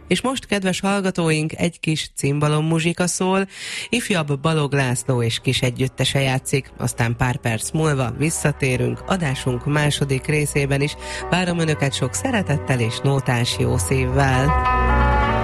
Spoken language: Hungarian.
És most, kedves hallgatóink, egy kis cimbalom muzsika szól, ifjabb Balog László és kis együttese játszik, aztán pár perc múlva visszatérünk adásunk második részében is. Várom Önöket sok szeretettel és nótás jó szívvel!